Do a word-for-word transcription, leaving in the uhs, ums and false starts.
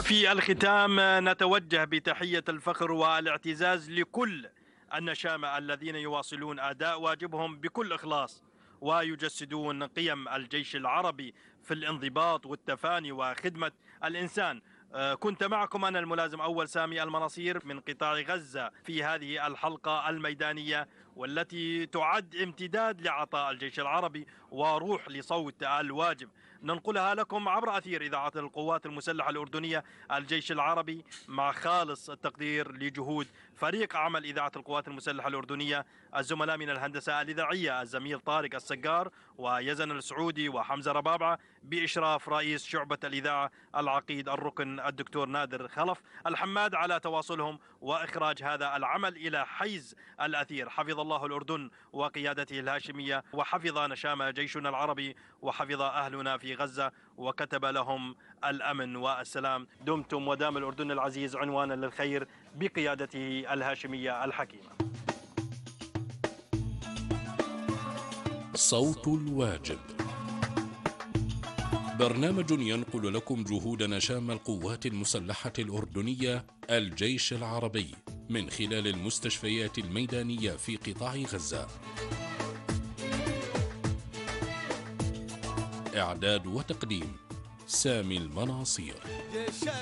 في الختام نتوجه بتحية الفخر والاعتزاز لكل النشامة الذين يواصلون أداء واجبهم بكل إخلاص ويجسدون قيم الجيش العربي في الانضباط والتفاني وخدمة الإنسان. آه، كنت معكم أنا الملازم أول سامي المناصير من قطاع غزة في هذه الحلقة الميدانية، والتي تعد امتداد لعطاء الجيش العربي وروح لصوت الواجب، ننقلها لكم عبر أثير إذاعة القوات المسلحة الأردنية الجيش العربي، مع خالص التقدير لجهود فريق عمل إذاعة القوات المسلحة الأردنية، الزملاء من الهندسة الإذاعية الزميل طارق السجار ويزن السعودي وحمزة ربابعة، بإشراف رئيس شعبة الإذاعة العقيد الركن الدكتور نادر خلف الحماد على تواصلهم وإخراج هذا العمل إلى حيز الأثير. حفظ الله الأردن وقيادته الهاشمية، وحفظ نشام جيشنا العربي، وحفظ أهلنا في غزة، وكتب لهم الأمن والسلام. دمتم ودام الأردن العزيز عنوانا للخير بقيادته الهاشمية الحكيمة. صوت الواجب، برنامج ينقل لكم جهود نشام القوات المسلحة الأردنية الجيش العربي من خلال المستشفيات الميدانية في قطاع غزة. إعداد وتقديم سامي المناصير.